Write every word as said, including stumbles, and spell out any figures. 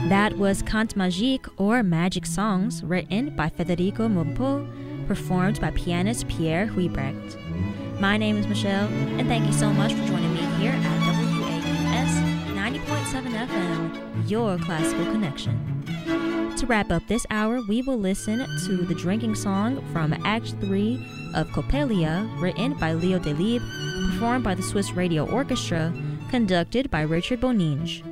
That was Cant Magique, or Magic Songs, written by Federico Monpeau, performed by pianist Pierre Huybrecht. My name is Michelle, and thank you so much for joining me here at W A U S ninety point seven F M, your classical connection. To wrap up this hour, we will listen to the drinking song from Act three of Coppelia, written by Leo Delibes, performed by the Swiss Radio Orchestra, conducted by Richard Boninge.